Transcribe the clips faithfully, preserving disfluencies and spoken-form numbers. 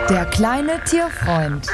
Der kleine Tierfreund.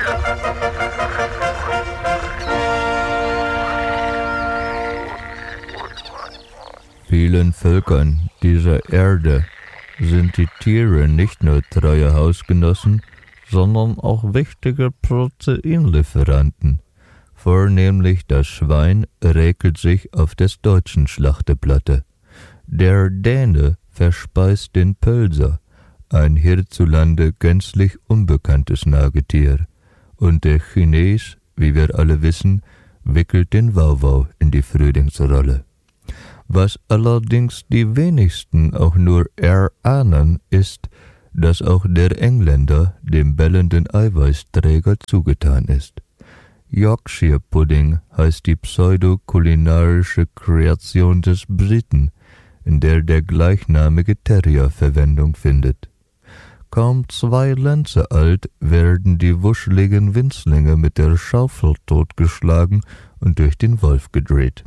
Vielen Völkern dieser Erde sind die Tiere nicht nur treue Hausgenossen, sondern auch wichtige Proteinlieferanten. Vornehmlich das Schwein räkelt sich auf des deutschen Schlachteplatte. Der Däne verspeist den Pölser, ein hierzulande gänzlich unbekanntes Nagetier. Und der Chines, wie wir alle wissen, wickelt den Wauwau in die Frühlingsrolle. Was allerdings die wenigsten auch nur erahnen, ist, dass auch der Engländer dem bellenden Eiweißträger zugetan ist. Yorkshire Pudding heißt die pseudo-kulinarische Kreation des Briten, in der der gleichnamige Terrier Verwendung findet. Kaum zwei Lenze alt werden die wuscheligen Winzlinge mit der Schaufel totgeschlagen und durch den Wolf gedreht.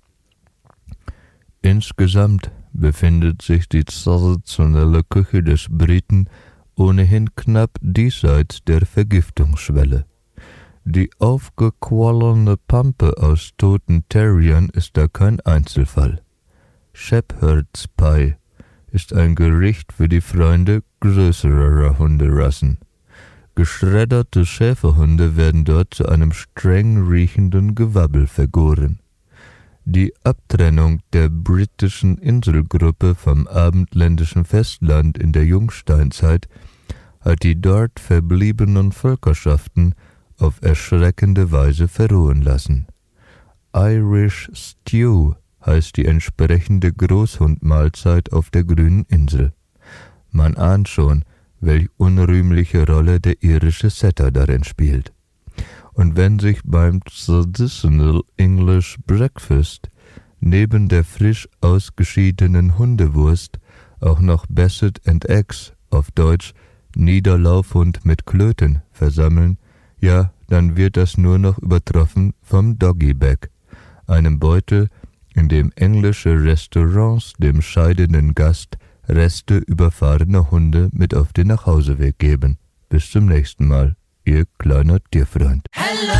Insgesamt befindet sich die traditionelle Küche des Briten ohnehin knapp diesseits der Vergiftungsschwelle. Die aufgequollene Pampe aus toten Terriern ist da kein Einzelfall. Shepherd's Pie ist ein Gericht für die Freunde größerer Hunderassen. Geschredderte Schäferhunde werden dort zu einem streng riechenden Gewabbel vergoren. Die Abtrennung der britischen Inselgruppe vom abendländischen Festland in der Jungsteinzeit hat die dort verbliebenen Völkerschaften auf erschreckende Weise verrohen lassen. Irish Stew heißt die entsprechende Großhundmahlzeit auf der grünen Insel. Man ahnt schon, welch unrühmliche Rolle der irische Setter darin spielt. Und wenn sich beim Traditional English Breakfast neben der frisch ausgeschiedenen Hundewurst auch noch Basset and Eggs, auf Deutsch Niederlaufhund mit Klöten, versammeln, ja, dann wird das nur noch übertroffen vom Doggy-Bag, einem Beutel, in dem englische Restaurants dem scheidenden Gast Reste überfahrener Hunde mit auf den Nachhauseweg geben. Bis zum nächsten Mal, Ihr kleiner Tierfreund.